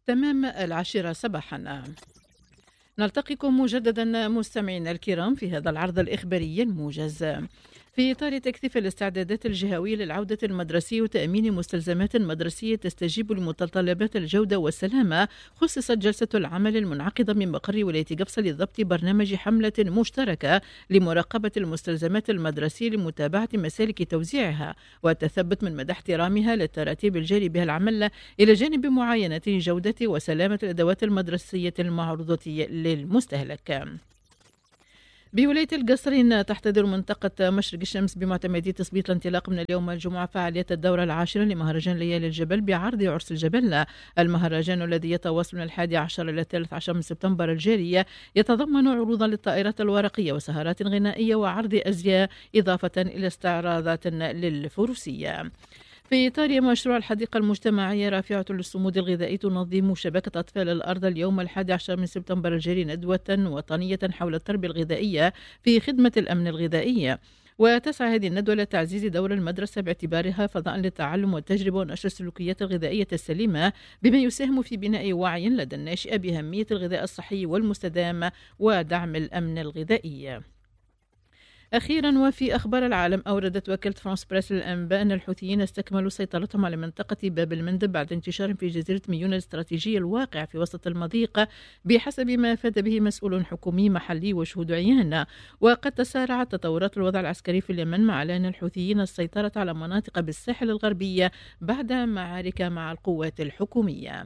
تمام 10 صباحا. نلتقيكم مجددا مستمعينا الكرام في هذا العرض الإخباري الموجز في إطار تكثيف الاستعدادات الجهوية للعودة المدرسية وتأمين مستلزمات مدرسية تستجيب لمتطلبات الجودة والسلامة. خصصت جلسة العمل المنعقدة من مقر ولاية قفص لضبط برنامج حملة مشتركة لمراقبة المستلزمات المدرسية لمتابعة مسالك توزيعها والتثبت من مدى احترامها للتراتيب الجاري بها العمل إلى جانب معاينة جودة وسلامة الأدوات المدرسية المعروضة للمستهلك. بولاية القصرين تحتضر منطقة مشرق الشمس بمعتمدية تثبيت الانطلاق من اليوم الجمعة فعاليات الدورة العاشرة لمهرجان ليالي الجبل بعرض عرس الجبل. المهرجان الذي يتواصل من 11 إلى 13 من سبتمبر الجاري يتضمن عروضا للطائرات الورقية وسهرات غنائية وعرض أزياء إضافة إلى استعراضات للفروسية. في إطار مشروع الحديقة المجتمعية رافعة للصمود الغذائي تنظم شبكة أطفال الأرض اليوم 11 من سبتمبر الجاري ندوة وطنية حول التربية الغذائية في خدمة الأمن الغذائي. وتسعى هذه الندوة لتعزيز دور المدرسة باعتبارها فضاء للتعلم والتجربة ونشر السلوكيات الغذائية السليمة بما يساهم في بناء وعي لدى الناشئة بأهمية الغذاء الصحي والمستدام ودعم الأمن الغذائي. أخيرا وفي أخبار العالم، أوردت وكالة فرانس بريس للأنباء أن الحوثيين استكملوا سيطرتهم على منطقة باب المندب بعد انتشارهم في جزيرة ميون الاستراتيجية الواقعة في وسط المضيق بحسب ما أفاد به مسؤول حكومي محلي وشهود عيان. وقد تسارعت تطورات الوضع العسكري في اليمن مع إعلان الحوثيين السيطرة على مناطق بالساحل الغربية بعد معارك مع القوات الحكومية.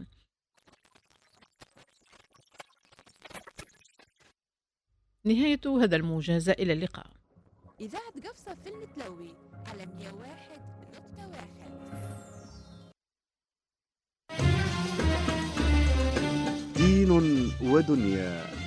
نهاية هذا الموجز، إلى اللقاء. إذاعة قفصة في المتلوي على 101.1. دين ودنيا.